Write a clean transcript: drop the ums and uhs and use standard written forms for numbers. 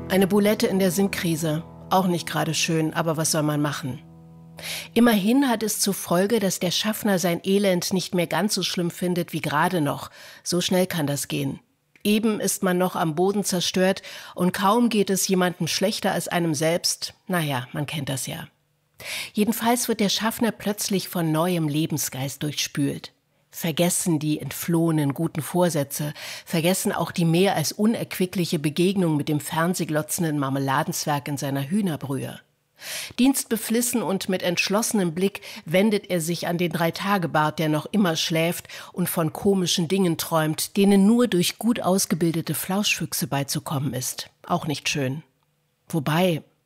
Eine Boulette in der Sinnkrise. Auch nicht gerade schön, aber was soll man machen? Immerhin hat es zur Folge, dass der Schaffner sein Elend nicht mehr ganz so schlimm findet wie gerade noch. So schnell kann das gehen. Eben ist man noch am Boden zerstört und kaum geht es jemandem schlechter als einem selbst. Naja, man kennt das ja. Jedenfalls wird der Schaffner plötzlich von neuem Lebensgeist durchspült. Vergessen die entflohenen guten Vorsätze, vergessen auch die mehr als unerquickliche Begegnung mit dem fernsehglotzenden Marmeladenzwerg in seiner Hühnerbrühe. Dienstbeflissen und mit entschlossenem Blick wendet er sich an den 3-Tage-Bart, der noch immer schläft und von komischen Dingen träumt, denen nur durch gut ausgebildete Flauschfüchse beizukommen ist. Auch nicht schön. Wobei,